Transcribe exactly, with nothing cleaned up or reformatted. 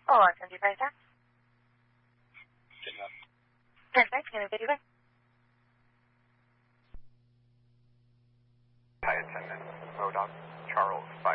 Olá, Sandy, vai estar? Sim, é. Perfeito, can I get you back? Hi, attendant, Modoc, Charles,